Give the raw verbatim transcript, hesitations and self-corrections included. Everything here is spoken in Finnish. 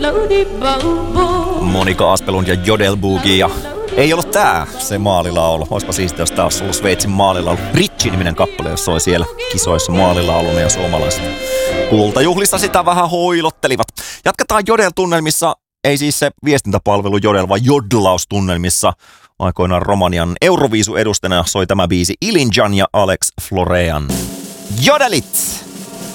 Monika Aspelund ja Jodel Boogie ja ei ollut tää se maalilaulu. Oispa siistiä, jos tää olisi ollut Sveitsin maalilaulu. Bridge-niminen kappale, jos soi siellä kisoissa maalilauluna ja suomalaiset kultajuhlissa sitä vähän hoilottelivat. Jatketaan Jodel-tunnelmissa, ei siis se viestintäpalvelu Jodel, vaan Jodlaustunnelmissa. Aikoinaan Romanian Euroviisu edustajana soi tämä biisi Ilinjan ja Alex Florean. Jodelit!